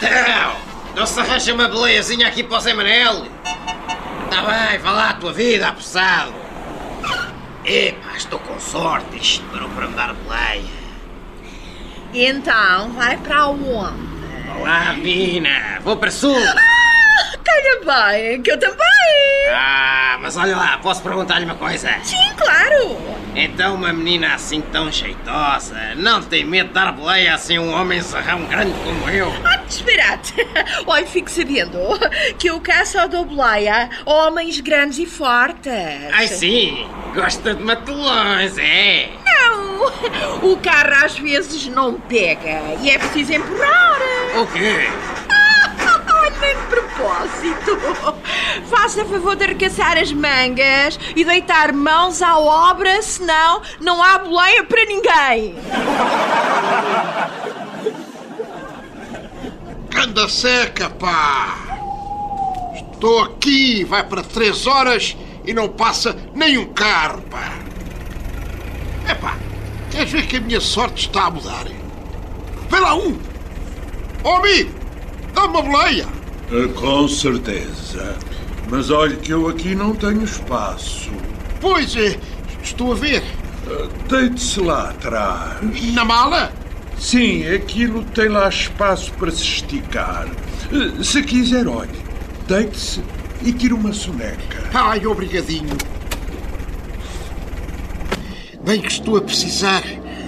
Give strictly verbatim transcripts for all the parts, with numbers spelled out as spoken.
Então, não se arranja uma beleiazinha aqui para o Zé Manel? Tá bem, vá lá a tua vida, apressado. Epá, estou com sorte, isto parou para me dar boleia. Então, vai para onde? Olá, Pina, vou para sul. Ah, calha bem, que eu também. Ah, mas olha lá, posso perguntar-lhe uma coisa? Sim, claro. Então uma menina assim tão jeitosa não tem medo de dar boleia assim a um homem zarrão grande como eu? Ah, disparate. Olha, fico sabendo que eu cá só dou boleia a homens grandes e fortes. Ai sim, gosta de matelões, é? Não, o carro às vezes não pega e é preciso empurrar. O quê? Olha, de propósito, faça favor de arregaçar as mangas e deitar mãos à obra, senão não há boleia para ninguém. Anda seca, pá! Estou aqui, vai para três horas e não passa nem um carro, pá! Epá, queres ver que a minha sorte está a mudar? Vê lá um! Ó amigo, dá-me uma boleia! Com certeza. Mas olhe que eu aqui não tenho espaço. Pois é, estou a ver. Deite-se lá atrás. Na mala? Sim, aquilo tem lá espaço para se esticar. Se quiser, olhe, deite-se e tire uma soneca. Ai, obrigadinho. Bem que estou a precisar.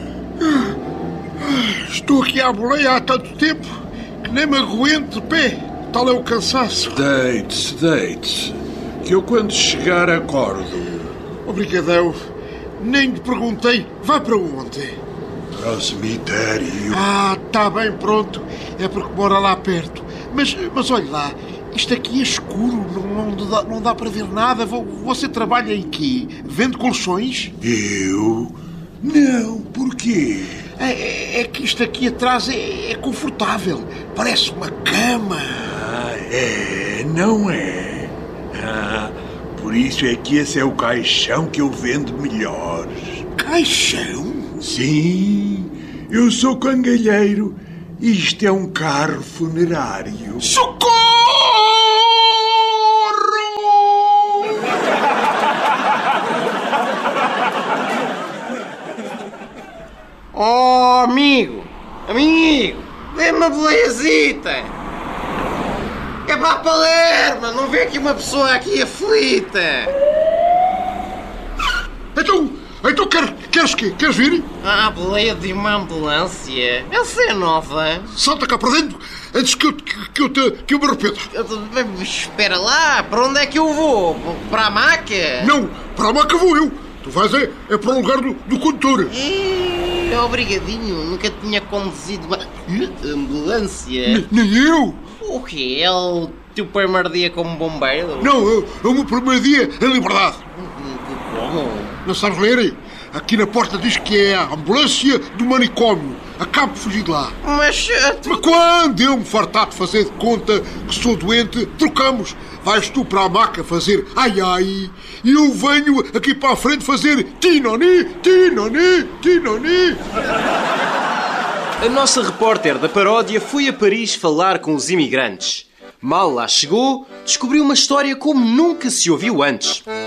Estou aqui à boleia há tanto tempo que nem me aguento de pé. Tal é o cansaço. Deite-se, deite-se, que eu quando chegar acordo. Obrigadão. Nem lhe perguntei. Vai para onde? Para o cemitério. Ah, está bem, pronto. É porque mora lá perto. Mas, mas olha lá, isto aqui é escuro, não, não, dá, não dá para ver nada. Você trabalha em quê? Vende colchões? Eu? Não, porquê? É, é que isto aqui atrás é, é confortável. Parece uma cama. Ah, é, não é? Ah, por isso é que esse é o caixão que eu vendo melhor. Caixão? Sim, eu sou cangalheiro e isto é um carro funerário. Socorro! Oh, amigo, amigo, dê-me uma boleiazita. É para a Palerma, não vê aqui uma pessoa aqui aflita. Então, então quer, queres quê? Queres vir? Ah, a boleia de uma ambulância. Essa é nova. Salta cá para dentro antes que eu, que, que eu, te, que eu me arrependa. Espera lá, para onde é que eu vou? Para a maca? Não, para a maca vou eu. Tu vais é, é para o lugar do, do condutor. E, obrigadinho, nunca tinha conduzido uma ambulância. N- nem eu. O quê? É o teu primeiro dia como bombeiro? Não, é, é o meu primeiro dia em liberdade. Como? Não sabes ler? Aqui na porta diz que é a ambulância do manicômio. Acabo de fugir de lá. Mas... Mas quando eu me fartar de fazer de conta que sou doente, trocamos. Vais tu para a maca fazer ai ai e eu venho aqui para a frente fazer tinoni, tinoni, tinoni. A nossa repórter da paródia foi a Paris falar com os imigrantes. Mal lá chegou, descobriu uma história como nunca se ouviu antes.